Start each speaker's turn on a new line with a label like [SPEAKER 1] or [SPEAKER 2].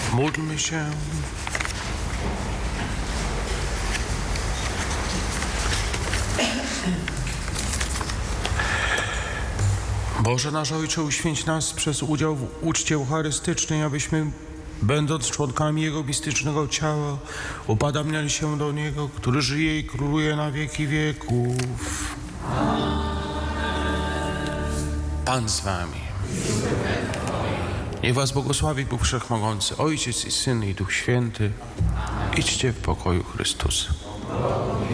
[SPEAKER 1] Módlmy się. Boże nasz Ojcze, uświęć nas przez udział w uczcie eucharystycznej, abyśmy, będąc członkami Jego mistycznego ciała, upadamniali się do Niego, który żyje i króluje na wieki wieków. Pan z wami. Niech was błogosławi Bóg Wszechmogący, Ojciec i Syn i Duch Święty. Idźcie w pokoju Chrystusa.